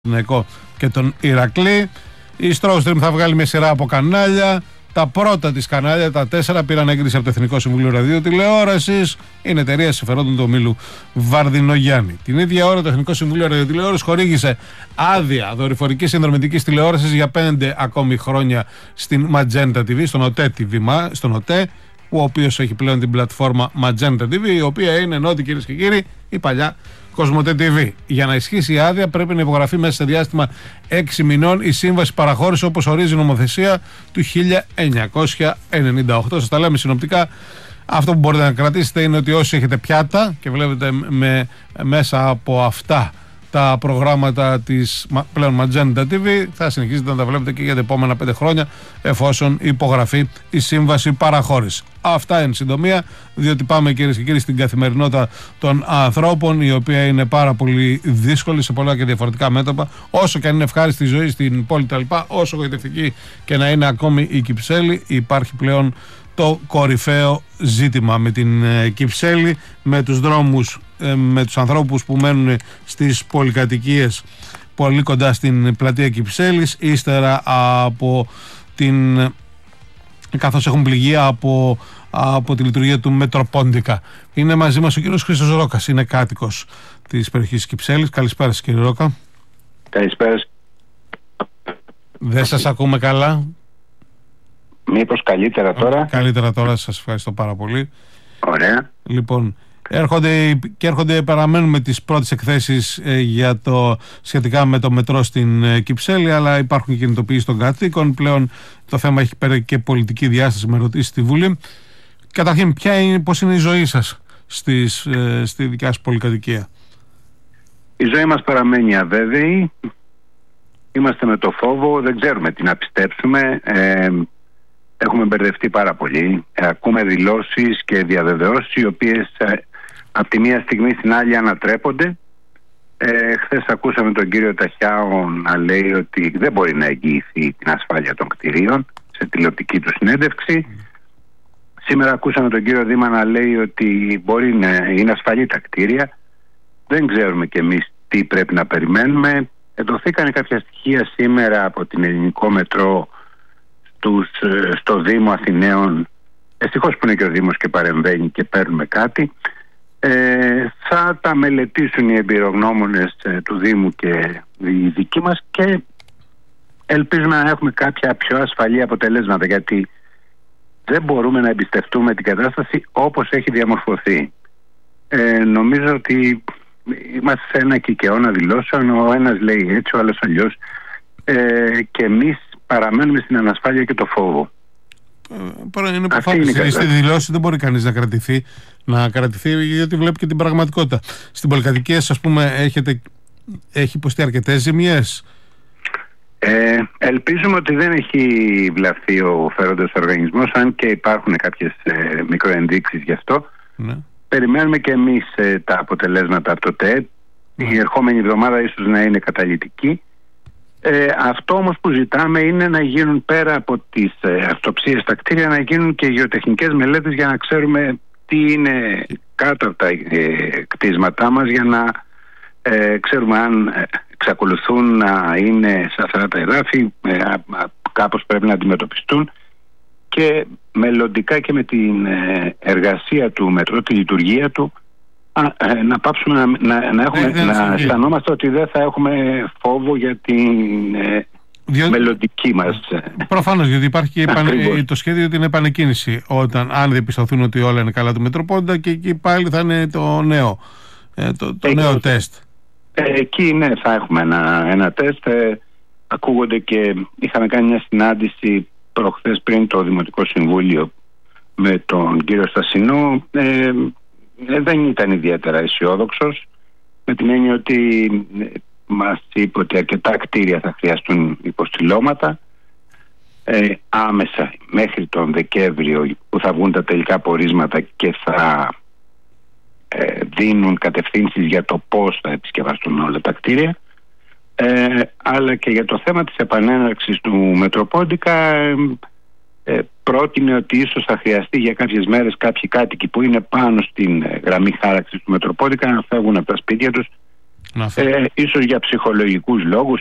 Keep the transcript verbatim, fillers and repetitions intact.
Παναθηναϊκό και τον Ηρακλή. Η Strawstream θα βγάλει μια σειρά από κανάλια. Τα πρώτα της κανάλια, τα τέσσερα, πήραν έγκριση από το Εθνικό Συμβούλιο Ραδιοτηλεόρασης. Είναι εταιρεία συμφερόντων του ομίλου Βαρδινογιάννη. Την ίδια ώρα το Εθνικό Συμβούλιο Ραδιοτηλεόρασης χορήγησε άδεια δορυφορικής συνδρομητικής τηλεόρασης για πέντε ακόμη χρόνια στην Magenta τι βι, στον ΟΤΕ τι βι, στον ΟΤΕ, ο οποίος έχει πλέον την πλατφόρμα Magenta τι βι, η οποία είναι ενώτη, κυρίες και κύριοι, η παλιά Κοσμοτέ τι βι. Για να ισχύσει η άδεια πρέπει να υπογραφεί μέσα σε διάστημα έξι μηνών η σύμβαση παραχώρηση όπως ορίζει η νομοθεσία του χίλια εννιακόσια ενενήντα οκτώ. Σας τα λέμε συνοπτικά. Αυτό που μπορείτε να κρατήσετε είναι ότι όσοι έχετε πιάτα και βλέπετε με, μέσα από αυτά τα προγράμματα της πλέον Magenta τι βι, θα συνεχίσετε να τα βλέπετε και για τα επόμενα πέντε χρόνια, εφόσον υπογραφεί η σύμβαση παραχώρηση. Αυτά εν συντομία, διότι πάμε, κυρίες και κύριοι, στην καθημερινότητα των ανθρώπων, η οποία είναι πάρα πολύ δύσκολη σε πολλά και διαφορετικά μέτωπα. Όσο και αν είναι ευχάριστη η ζωή στην πόλη κτλ., όσο γοητευτική και να είναι ακόμη η Κυψέλη, υπάρχει πλέον το κορυφαίο ζήτημα με την ε, Κυψέλη, με τους δρόμους, ε, με τους ανθρώπους που μένουν στις πολυκατοικίες πολύ κοντά στην πλατεία Κυψέλης, ύστερα από την, καθώς έχουν πληγεί από, από τη λειτουργία του Μετροπόντικα. Είναι μαζί μας ο κύριος Χρήστος Ρόκας, είναι κάτοικος της περιοχής Κυψέλης. Καλησπέρα σας, κύριε Ρόκα. Καλησπέρα. Δεν σας ακούμε καλά. Μήπως καλύτερα τώρα? Καλύτερα τώρα, σας ευχαριστώ πάρα πολύ. Ωραία. Λοιπόν, έρχονται και έρχονται, παραμένουμε τις πρώτες εκθέσεις ε, για το, σχετικά με το μετρό στην ε, Κυψέλη, αλλά υπάρχουν και κινητοποιήσεις των κατοίκων. Πλέον το θέμα έχει πέρα και πολιτική διάσταση με ερωτήσεις στη Βουλή. Καταρχήν, ποια είναι, πώς είναι η ζωή σας στις, ε, στη δικιά σας πολυκατοικία? Η ζωή μας παραμένει αβέβαιη. Είμαστε με το φόβο, δεν ξέρουμε τι να πιστέψουμε. Ε, Έχουμε μπερδευτεί πάρα πολύ. Ε, ακούμε δηλώσεις και διαβεβαιώσεις οι οποίες ε, από τη μία στιγμή στην άλλη ανατρέπονται. Ε, χθες ακούσαμε τον κύριο Ταχιάο να λέει ότι δεν μπορεί να εγγυηθεί την ασφάλεια των κτηρίων σε τηλεοπτική του συνέντευξη. Σήμερα ακούσαμε τον κύριο Δήμα να λέει ότι μπορεί να είναι ασφαλή τα κτίρια. Δεν ξέρουμε κι εμείς τι πρέπει να περιμένουμε. Δοθήκαν κάποια στοιχεία σήμερα από την Ελληνικό Μετρό τους, στο Δήμο Αθηναίων. Ευτυχώς που είναι και ο Δήμος και παρεμβαίνει και παίρνουμε κάτι. Ε, θα τα μελετήσουν οι εμπειρογνώμονες ε, του Δήμου και οι δικοί μας και ελπίζουμε να έχουμε κάποια πιο ασφαλή αποτελέσματα, γιατί δεν μπορούμε να εμπιστευτούμε την κατάσταση όπως έχει διαμορφωθεί. Ε, νομίζω ότι είμαστε σε ένα κικαιώνα δηλώσεων, ο ένας λέει έτσι, ο άλλος αλλιώς, ε, και εμείς παραμένουμε στην ανασφάλεια και το φόβο. Ε, είναι προφανές. Στη δηλώση δεν μπορεί κανείς να κρατηθεί, να κρατηθεί, γιατί βλέπει και την πραγματικότητα. Στην πολυκατοικία σας, πούμε, έχετε, έχει υποστεί αρκετές ζημιές? Ε, ελπίζουμε ότι δεν έχει βλαφθεί ο φέροντας οργανισμός, αν και υπάρχουν κάποιες ε, μικροενδείξεις γι' αυτό. Ναι. Περιμένουμε και εμείς ε, τα αποτελέσματα από το ΤΕΕ. Ναι. Η ερχόμενη εβδομάδα ίσως να είναι καταλυτική. Ε, αυτό όμως που ζητάμε είναι να γίνουν, πέρα από τις ε, αυτοψίες στα κτίρια, να γίνουν και γεωτεχνικές μελέτες για να ξέρουμε τι είναι κάτω από τα ε, κτίσματά μας, για να ε, ξέρουμε αν ε, εξακολουθούν να είναι σταθερά τα εδάφη, ε, κάπως πρέπει να αντιμετωπιστούν, και μελλοντικά και με την ε, εργασία του μετρό, τη λειτουργία του, Α, ε, να πάψουμε να, να, να, έχουμε, ε, να αισθανόμαστε ότι δεν θα έχουμε φόβο για την ε, διότι, μελλοντική μας. Προφανώς, γιατί υπάρχει και επανε, το σχέδιο την επανεκκίνηση, όταν, αν διαπιστωθούν ότι όλα είναι καλά του Μετροπόντα, και εκεί πάλι θα είναι το νέο, ε, το, το νέο τεστ. Ε, εκεί ναι, θα έχουμε ένα, ένα τεστ. Ε, ακούγονται και είχαμε κάνει μια συνάντηση προχθές πριν το Δημοτικό Συμβούλιο με τον κύριο Στασινό. Ε, δεν ήταν ιδιαίτερα αισιόδοξος, με την έννοια ότι μας είπε ότι αρκετά κτίρια θα χρειαστούν υποστηλώματα ε, άμεσα μέχρι τον Δεκέμβριο, που θα βγουν τα τελικά πορίσματα και θα ε, δίνουν κατευθύνσεις για το πώς θα επισκευαστούν όλα τα κτίρια, ε, αλλά και για το θέμα της επανέναρξης του Μετροπόντικα. ε, Ε, πρότεινε ότι ίσως θα χρειαστεί για κάποιες μέρες κάποιοι κάτοικοι που είναι πάνω στην ε, γραμμή χάραξης του Μετροπόντικα να φεύγουν από τα σπίτια τους Ε, ίσως για ψυχολογικούς λόγους,